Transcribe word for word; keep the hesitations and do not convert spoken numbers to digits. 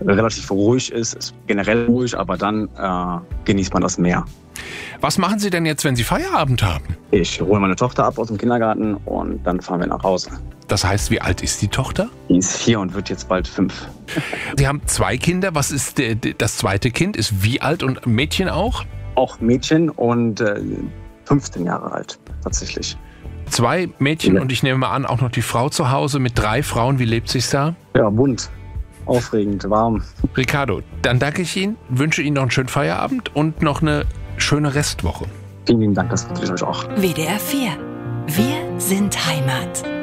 relativ ruhig ist. Es ist generell ruhig, aber dann äh, genießt man das Meer. Was machen Sie denn jetzt, wenn Sie Feierabend haben? Ich hole meine Tochter ab aus dem Kindergarten und dann fahren wir nach Hause. Das heißt, wie alt ist die Tochter? Die ist vier und wird jetzt bald fünf. Sie haben zwei Kinder. Was ist der, das zweite Kind? Ist wie alt und Mädchen auch? Auch Mädchen und äh, fünfzehn Jahre alt tatsächlich. Zwei Mädchen Ja. Und ich nehme mal an, auch noch die Frau zu Hause mit drei Frauen. Wie lebt sich's da? Ja, bunt, aufregend, warm. Ricardo, dann danke ich Ihnen, wünsche Ihnen noch einen schönen Feierabend und noch eine schöne Restwoche. Vielen lieben Dank, das wünsche ich euch auch. W D R vier. Wir sind Heimat.